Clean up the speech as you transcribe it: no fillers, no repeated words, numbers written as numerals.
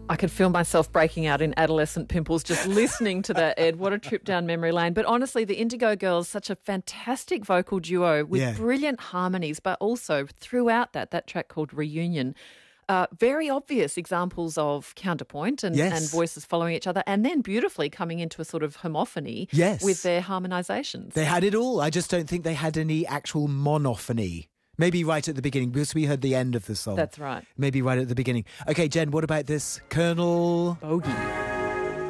I could feel myself breaking out in adolescent pimples just listening to that, Ed. What a trip down memory lane. But honestly, the Indigo Girls, such a fantastic vocal duo with brilliant harmonies, but also throughout that track called Reunion, very obvious examples of counterpoint and voices following each other, and then beautifully coming into a sort of homophony with their harmonisations. They had it all. I just don't think they had any actual monophony. Maybe right at the beginning, because we heard the end of the song. That's right. Maybe right at the beginning. Okay, Jen, what about this Colonel Bogey?